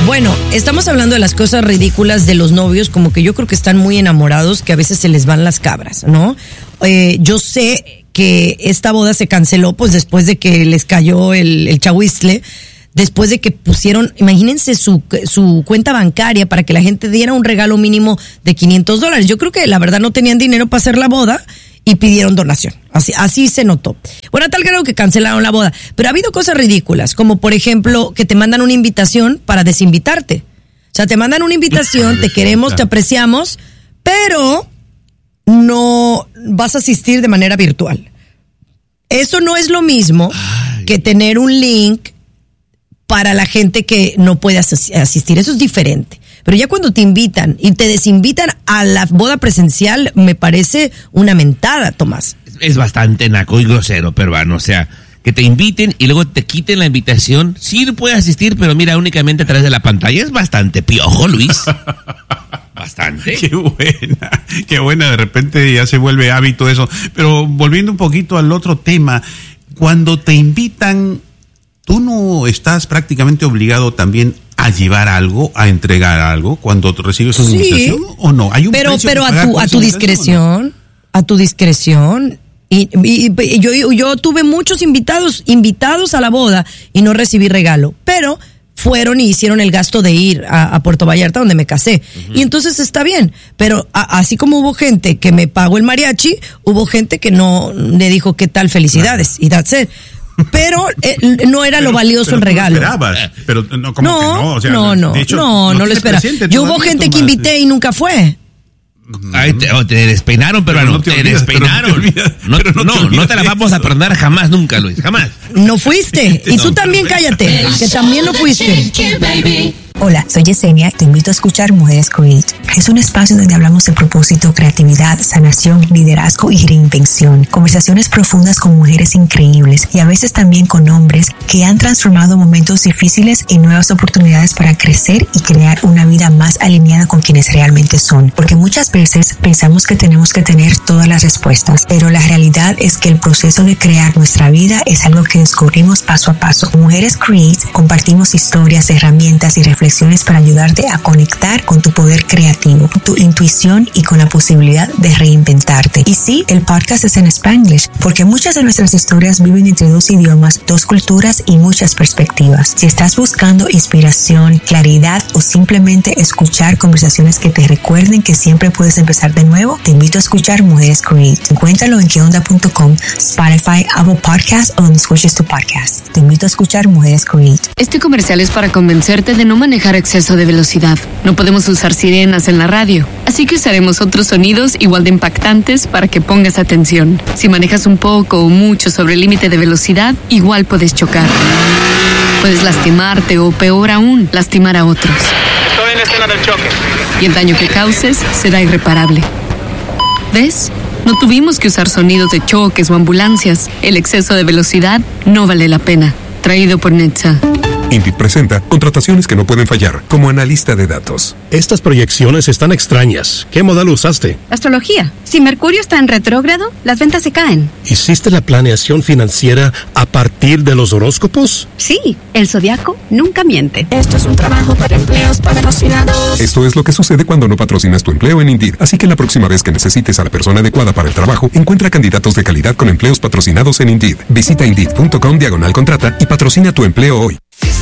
Bueno, estamos hablando de las cosas ridículas de los novios, como que yo creo que están muy enamorados, que a veces se les van las cabras, ¿no? Yo sé que esta boda se canceló pues después de que les cayó el chahuiztle, después de que pusieron, imagínense su cuenta bancaria para que la gente diera un regalo mínimo de $500. Yo creo que la verdad no tenían dinero para hacer la boda y pidieron donación. Así se notó. Bueno, a tal grado que cancelaron la boda. Pero ha habido cosas ridículas, como por ejemplo que te mandan una invitación para desinvitarte. O sea, te mandan una invitación, te queremos, te apreciamos, pero no vas a asistir de manera virtual. Eso no es lo mismo que tener un link para la gente que no puede asistir. Eso es diferente. Pero ya cuando te invitan y te desinvitan a la boda presencial, me parece una mentada, Tomás. Es bastante naco y grosero, peruano. O sea, que te inviten y luego te quiten la invitación. Sí puedes asistir, pero mira, únicamente a través de la pantalla. Es bastante piojo, Luis. Bastante. Qué buena. De repente ya se vuelve hábito eso. Pero volviendo un poquito al otro tema, cuando te invitan, ¿tú no estás prácticamente obligado también a llevar algo, a entregar algo cuando recibes una invitación o no? ¿Hay un precio pero a tu discreción, ¿no? A tu discreción. Y yo tuve muchos invitados a la boda y no recibí regalo, pero fueron y hicieron el gasto de ir a Puerto Vallarta, donde me casé. Y entonces está bien, pero así como hubo gente que me pagó el mariachi, hubo gente que no le dijo qué tal, felicidades, y that's it. Pero no era lo valioso el regalo. Esperabas, pero no, ¿cómo que no? O sea, no lo esperaba. Yo hubo gente que invité y nunca fue. Ay, te despeinaron, pero no te despeinaron. No te la vamos a perdonar jamás, nunca, Luis, jamás. No fuiste. Y tú también cállate, que también no fuiste. Hola, soy Yesenia, te invito a escuchar Mujeres Create. Es un espacio donde hablamos de propósito, creatividad, sanación, liderazgo y reinvención. Conversaciones profundas con mujeres increíbles y a veces también con hombres que han transformado momentos difíciles en nuevas oportunidades para crecer y crear una vida más alineada con quienes realmente son. Porque muchas veces pensamos que tenemos que tener todas las respuestas, pero la realidad es que el proceso de crear nuestra vida es algo que descubrimos paso a paso. Mujeres Create compartimos historias, herramientas y reflexiones para ayudarte a conectar con tu poder creativo, tu intuición y con la posibilidad de reinventarte. Y sí, el podcast es en Spanglish, porque muchas de nuestras historias viven entre dos idiomas, dos culturas y muchas perspectivas. Si estás buscando inspiración, claridad o simplemente escuchar conversaciones que te recuerden que siempre puedes empezar de nuevo, te invito a escuchar Mujeres Create. Encuéntralo en queonda.com, Spotify, Apple Podcasts o donde escuches tu podcast. Te invito a escuchar Mujeres Create. Este comercial es para convencerte de no manejar exceso de velocidad. No podemos usar sirenas en la radio, así que usaremos otros sonidos igual de impactantes para que pongas atención. Si manejas un poco o mucho sobre el límite de velocidad, igual puedes chocar. Puedes lastimarte o, peor aún, lastimar a otros. Estoy en la escena del choque. Y el daño que causes será irreparable. ¿Ves? No tuvimos que usar sonidos de choques o ambulancias. El exceso de velocidad no vale la pena. Traído por NHTSA. Indeed presenta contrataciones que no pueden fallar, como analista de datos. Estas proyecciones están extrañas. ¿Qué modelo usaste? Astrología. Si Mercurio está en retrógrado, las ventas se caen. ¿Hiciste la planeación financiera a partir de los horóscopos? Sí, el zodiaco nunca miente. Esto es un trabajo para empleos patrocinados. Esto es lo que sucede cuando no patrocinas tu empleo en Indeed. Así que la próxima vez que necesites a la persona adecuada para el trabajo, encuentra candidatos de calidad con empleos patrocinados en Indeed. Visita Indeed.com/contrata y patrocina tu empleo hoy.